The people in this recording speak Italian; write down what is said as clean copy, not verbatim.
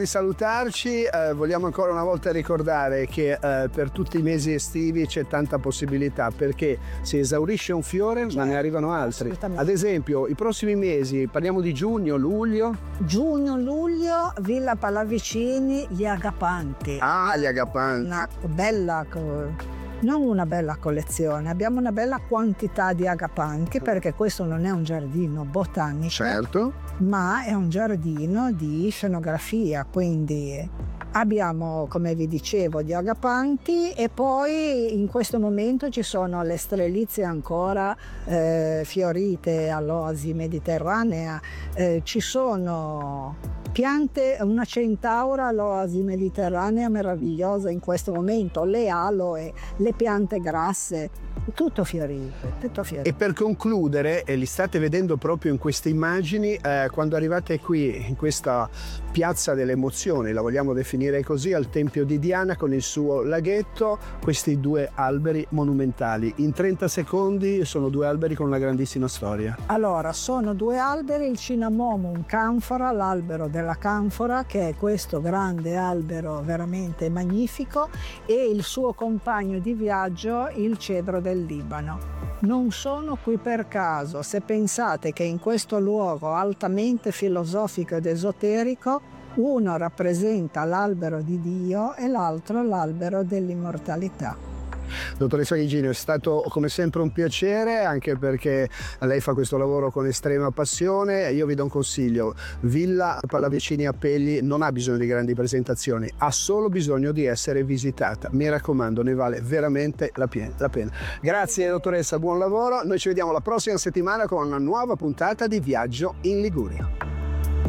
di salutarci, vogliamo ancora una volta ricordare che per tutti i mesi estivi c'è tanta possibilità, perché si esaurisce un fiore ma ne arrivano altri. Ad esempio i prossimi mesi, parliamo di giugno, luglio. Giugno, luglio, Villa Pallavicini, gli agapanti. Ah, gli agapanti. Una bella, non una bella collezione, abbiamo una bella quantità di agapanti, perché questo non è un giardino botanico, certo, ma è un giardino di scenografia, quindi abbiamo, come vi dicevo, gli agapanti, e poi in questo momento ci sono le strelizie ancora fiorite all'oasi mediterranea, ci sono piante, una centaura all'oasi mediterranea meravigliosa in questo momento, le aloe, le piante grasse, tutto fiorito, tutto fiorito. E per concludere, e li state vedendo proprio in queste immagini, quando arrivate qui in questa piazza delle emozioni, la vogliamo definire così, al Tempio di Diana con il suo laghetto, questi due alberi monumentali. In 30 secondi sono due alberi con una grandissima storia. Allora, sono due alberi, il Cinnamomum canfora, l'albero della canfora, che è questo grande albero veramente magnifico, e il suo compagno di viaggio, il cedro del Libano. Non sono qui per caso. Se pensate che in questo luogo altamente filosofico ed esoterico uno rappresenta l'albero di Dio e l'altro l'albero dell'immortalità. Dottoressa Gigino, è stato come sempre un piacere, anche perché lei fa questo lavoro con estrema passione. Io vi do un consiglio: Villa Pallavicini a Pegli non ha bisogno di grandi presentazioni, ha solo bisogno di essere visitata. Mi raccomando, ne vale veramente la pena. Grazie dottoressa, buon lavoro. Noi ci vediamo la prossima settimana con una nuova puntata di Viaggio in Liguria.